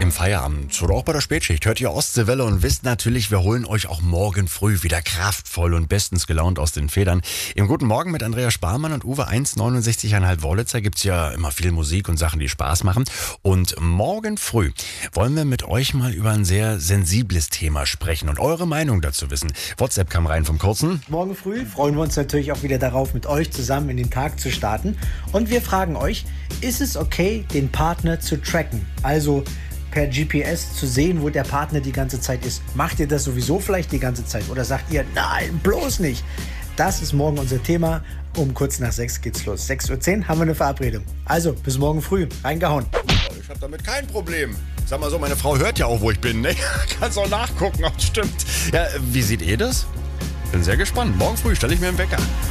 Im Feierabend oder auch bei der Spätschicht hört ihr Ostseewelle und wisst natürlich, wir holen euch auch morgen früh wieder kraftvoll und bestens gelaunt aus den Federn. Im Guten Morgen mit Andreas Sparmann und Uwe 1,69,5 Wollitzer gibt's ja immer viel Musik und Sachen, die Spaß machen. Und morgen früh wollen wir mit euch mal über ein sehr sensibles Thema sprechen und eure Meinung dazu wissen. WhatsApp kam rein vom Kurzen. Morgen früh freuen wir uns natürlich auch wieder darauf, mit euch zusammen in den Tag zu starten. Und wir fragen euch, ist es okay, den Partner zu tracken? Also per GPS zu sehen, wo der Partner die ganze Zeit ist. Macht ihr das sowieso vielleicht die ganze Zeit? Oder sagt ihr, nein, bloß nicht? Das ist morgen unser Thema. Um kurz nach 6 geht's los. 6:10 Uhr haben wir eine Verabredung. Also, bis morgen früh. Reingehauen. Ich habe damit kein Problem. Sag mal so, meine Frau hört ja auch, wo ich bin, ne? Kannst auch nachgucken, ob es stimmt. Ja, wie seht ihr das? Bin sehr gespannt. Morgen früh stelle ich mir einen Wecker.